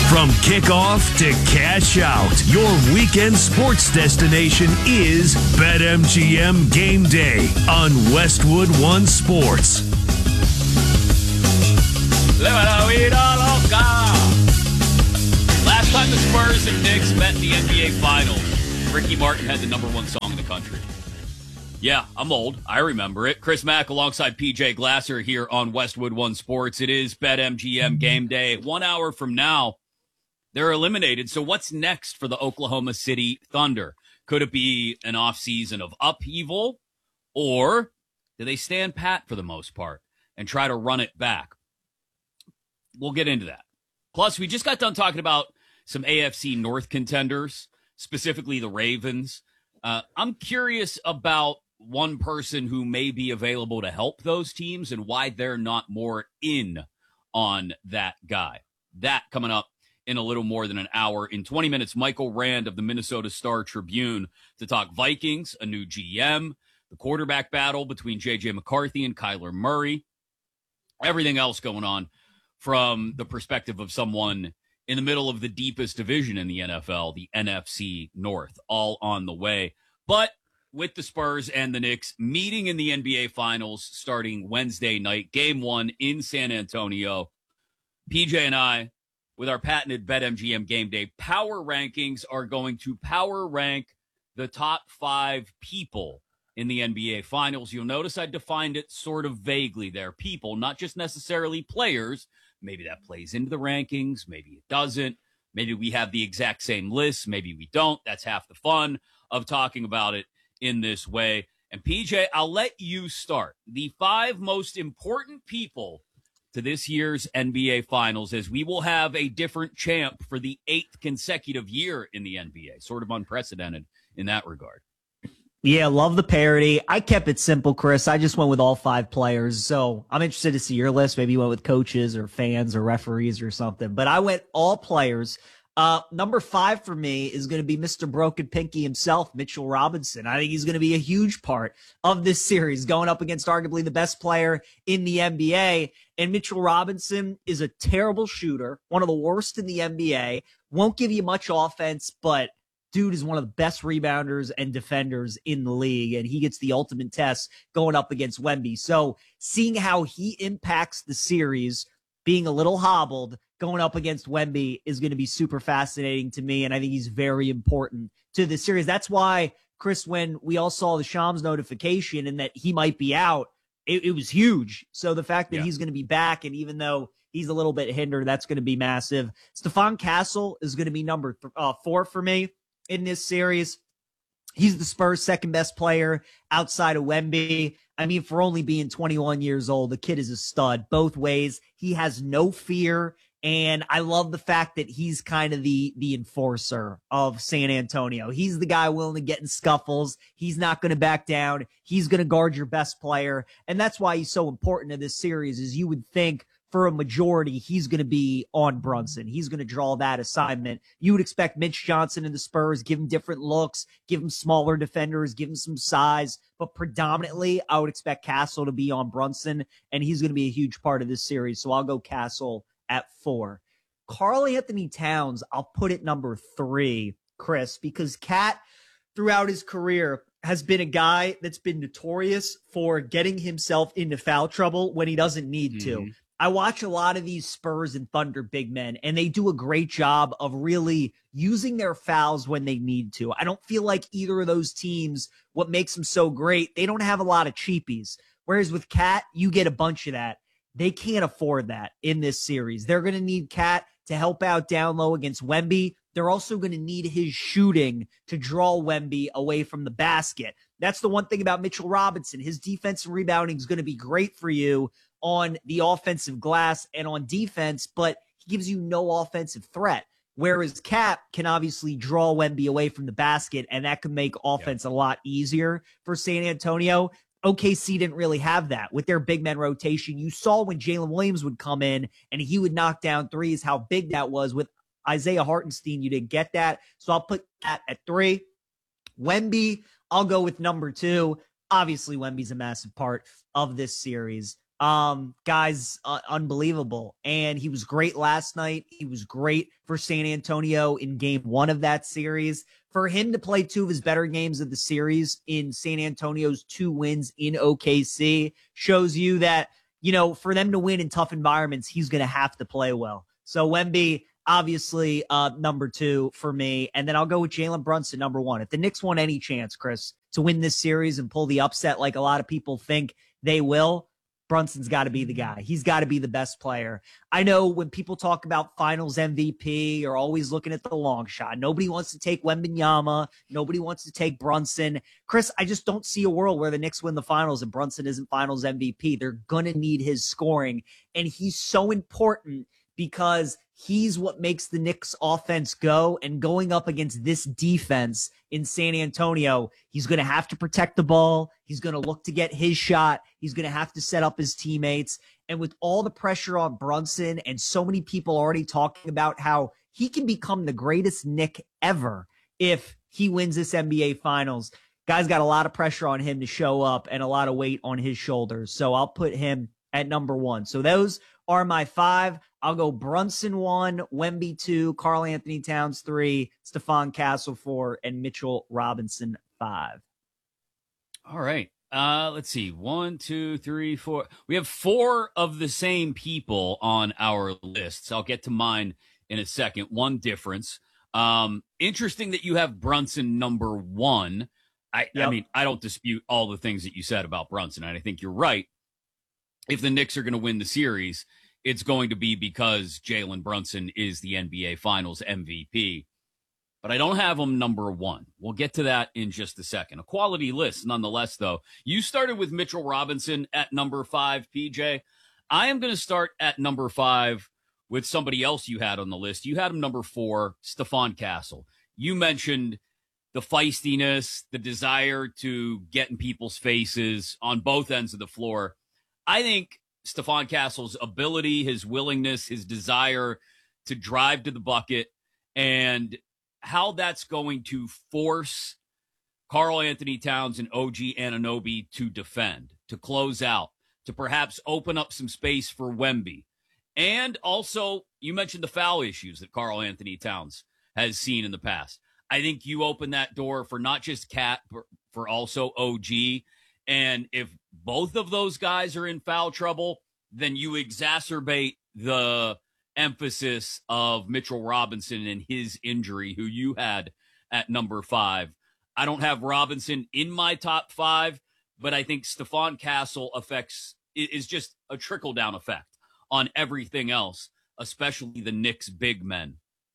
From kickoff to cash out, your weekend sports destination is BetMGM Game Day on Westwood One Sports. Last time the Spurs and Knicks met in the NBA Finals, Ricky Martin had the #1 song in the country. Yeah, I'm old. I remember it. Chris Mack alongside PJ Glasser here on Westwood One Sports. It is BetMGM Game Day. 1 hour from now, they're eliminated. So what's next for the Oklahoma City Thunder? Could it be an offseason of upheaval, or do they stand pat for the most part and try to run it back? We'll get into that. Plus, we just got done talking about some AFC North contenders, specifically the Ravens. I'm curious about one person who may be available to help those teams and why they're not more in on that guy. That coming up in a little more than an hour. In 20 minutes, Michael Rand of the Minnesota Star-Tribune to talk Vikings, a new GM, the quarterback battle between J.J. McCarthy and Kyler Murray, everything else going on from the perspective of someone in the middle of the deepest division in the NFL, the NFC North, all on the way. But with the Spurs and the Knicks meeting in the NBA Finals starting Wednesday night, Game 1 in San Antonio, PJ and I, with our patented BetMGM Game Day power rankings, are going to power rank the top 5 people in the NBA Finals. You'll notice I defined it sort of vaguely there. People, not just necessarily players. Maybe that plays into the rankings. Maybe it doesn't. Maybe we have the exact same list. Maybe we don't. That's half the fun of talking about it in this way. And PJ, I'll let you start. The 5 most important people to this year's NBA Finals, as we will have a different champ for the 8th consecutive year in the NBA. Sort of unprecedented in that regard. Yeah, love the parody. I kept it simple, Chris. I just went with all 5 players. So I'm interested to see your list. Maybe you went with coaches or fans or referees or something. But I went all players. Number 5 for me is going to be Mr. Broken Pinky himself, Mitchell Robinson. I think he's going to be a huge part of this series, going up against arguably the best player in the NBA. And Mitchell Robinson is a terrible shooter, one of the worst in the NBA, won't give you much offense, but dude is one of the best rebounders and defenders in the league, and he gets the ultimate test going up against Wemby. So seeing how he impacts the series, being a little hobbled, going up against Wemby is going to be super fascinating to me, and I think he's very important to the series. That's why, Chris, when we all saw the Shams notification and that he might be out, it was huge. So the fact that he's going to be back, and even though he's a little bit hindered, that's going to be massive. Stephon Castle is going to be number 4 for me in this series. He's the Spurs' second best player outside of Wemby. I mean, for only being 21 years old, the kid is a stud both ways. He has no fear. And I love the fact that he's kind of the enforcer of San Antonio. He's the guy willing to get in scuffles. He's not going to back down. He's going to guard your best player. And that's why he's so important to this series, is you would think for a majority, he's going to be on Brunson. He's going to draw that assignment. You would expect Mitch Johnson and the Spurs, give him different looks, give him smaller defenders, give him some size. But predominantly, I would expect Castle to be on Brunson, and he's going to be a huge part of this series. So I'll go Castle at 4. Karl-Anthony Towns, I'll put it number 3, Chris, because Cat, throughout his career, has been a guy that's been notorious for getting himself into foul trouble when he doesn't need to. I watch a lot of these Spurs and Thunder big men, and they do a great job of really using their fouls when they need to. I don't feel like either of those teams, what makes them so great, they don't have a lot of cheapies. Whereas with Cat, you get a bunch of that. They can't afford that in this series. They're going to need Cat to help out down low against Wemby. They're also going to need his shooting to draw Wemby away from the basket. That's the one thing about Mitchell Robinson. His defensive rebounding is going to be great for you on the offensive glass and on defense, but he gives you no offensive threat. Whereas Cat can obviously draw Wemby away from the basket, and that can make offense a lot easier for San Antonio. OKC didn't really have that with their big men rotation. You saw when Jalen Williams would come in and he would knock down threes, how big that was. With Isaiah Hartenstein, you didn't get that. So I'll put that at 3. Wemby, I'll go with number 2. Obviously, Wemby's a massive part of this series. Guy's unbelievable. And he was great last night. He was great for San Antonio in game 1 of that series. For him to play 2 of his better games of the series in San Antonio's 2 wins in OKC shows you that, for them to win in tough environments, he's going to have to play well. So Wemby, obviously, number 2 for me. And then I'll go with Jalen Brunson, number 1. If the Knicks want any chance, Chris, to win this series and pull the upset like a lot of people think they will, Brunson's got to be the guy. He's got to be the best player. I know when people talk about finals MVP, you're always looking at the long shot. Nobody wants to take Wembanyama. Nobody wants to take Brunson. Chris, I just don't see a world where the Knicks win the finals and Brunson isn't finals MVP. They're going to need his scoring. And he's so important because he's what makes the Knicks offense go. And going up against this defense in San Antonio, he's going to have to protect the ball. He's going to look to get his shot. He's going to have to set up his teammates. And with all the pressure on Brunson and so many people already talking about how he can become the greatest Knick ever if he wins this NBA Finals, guy's got a lot of pressure on him to show up and a lot of weight on his shoulders. So I'll put him at number 1. So those are my 5. I'll go Brunson 1, Wemby 2, Karl-Anthony Towns 3, Stephon Castle 4, and Mitchell Robinson 5. All right. Let's see. 1, 2, 3, 4. We have 4 of the same people on our lists. I'll get to mine in a second. One difference. Interesting that you have Brunson number 1. I mean, I don't dispute all the things that you said about Brunson, and I think you're right. If the Knicks are going to win the series, it's going to be because Jalen Brunson is the NBA Finals MVP. But I don't have him number 1. We'll get to that in just a second. A quality list, nonetheless, though. You started with Mitchell Robinson at number 5, PJ. I am going to start at number 5 with somebody else you had on the list. You had him number 4, Stephon Castle. You mentioned the feistiness, the desire to get in people's faces on both ends of the floor. I think Stephon Castle's ability, his willingness, his desire to drive to the bucket, and how that's going to force Karl-Anthony Towns and OG Anunoby to defend, to close out, to perhaps open up some space for Wemby. And also, you mentioned the foul issues that Karl-Anthony Towns has seen in the past. I think you open that door for not just Cat, but for also OG. And if both of those guys are in foul trouble, then you exacerbate the emphasis of Mitchell Robinson and his injury, who you had at number 5. I don't have Robinson in my top 5, but I think Stephon Castle is just a trickle-down effect on everything else, especially the Knicks' big men.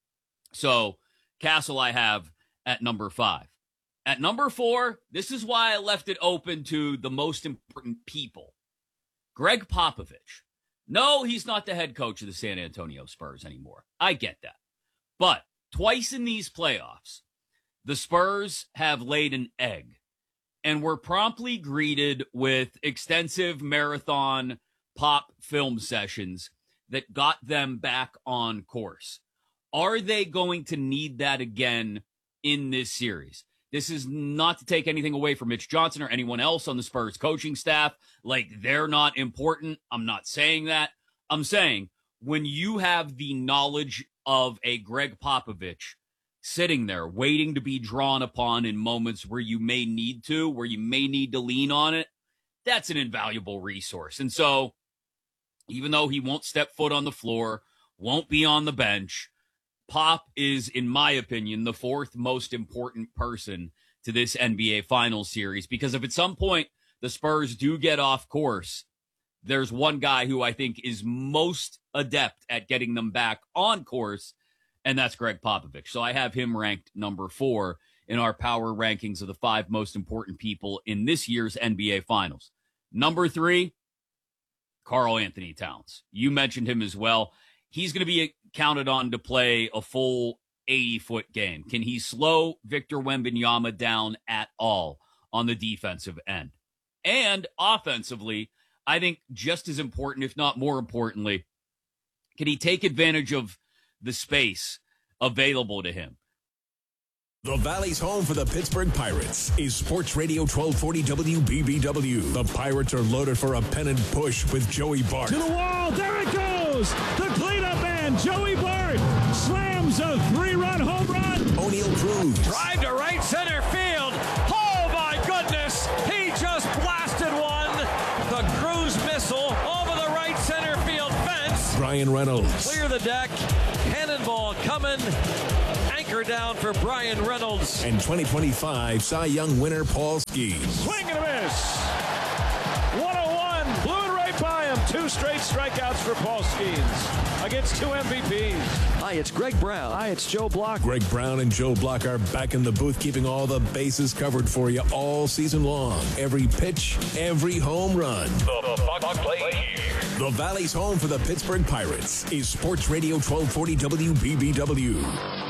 So Castle I have at number 5. At number 4, this is why I left it open to the most important people. Greg Popovich. No, he's not the head coach of the San Antonio Spurs anymore. I get that. But twice in these playoffs, the Spurs have laid an egg and were promptly greeted with extensive marathon pop film sessions that got them back on course. Are they going to need that again in this series? This is not to take anything away from Mitch Johnson or anyone else on the Spurs coaching staff. Like, they're not important. I'm not saying that. I'm saying when you have the knowledge of a Greg Popovich sitting there waiting to be drawn upon in moments where you may need to lean on it, that's an invaluable resource. And so even though he won't step foot on the floor, won't be on the bench, Pop is, in my opinion, the 4th most important person to this NBA Finals series, because if at some point the Spurs do get off course, there's one guy who I think is most adept at getting them back on course, and that's Greg Popovich. So I have him ranked number 4 in our power rankings of the 5 most important people in this year's NBA Finals. Number 3, Karl-Anthony Towns. You mentioned him as well. He's going to be counted on to play a full 80-foot game. Can he slow Victor Wembanyama down at all on the defensive end? And offensively, I think just as important, if not more importantly, can he take advantage of the space available to him? The Valley's home for the Pittsburgh Pirates is Sports Radio 1240 WBBW. The Pirates are loaded for a pennant push with Joey Bart. To the wall, there it goes! The cleanup man, Joey Bart, slams a 3-run home run. O'Neill Cruz. Drive to right center field. Oh my goodness! He just blasted one. The Cruz missile over the right center field fence. Brian Reynolds. Clear the deck. Cannonball coming. Anchor down for Brian Reynolds. And 2025 Cy Young winner Paul Skeens. Swing and a miss. 101. Blew it right by him. 2 straight strikeouts for Paul Skeens against 2 MVPs. Hi, it's Greg Brown. Hi, it's Joe Block. Greg Brown and Joe Block are back in the booth, keeping all the bases covered for you all season long. Every pitch, every home run. The Buck play here. The Valley's home for the Pittsburgh Pirates is Sports Radio 1240 WBBW.